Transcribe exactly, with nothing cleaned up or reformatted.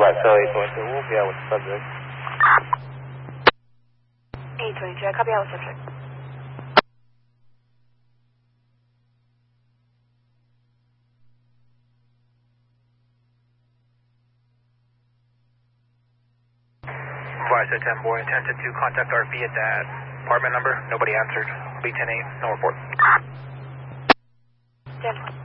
Advisor eight twenty-two, we'll be out with the subject. eight twenty-two, I copy out with subject. Advisor ten boy, intended to contact R P at that apartment number. Nobody answered. B ten eight, no report. ten.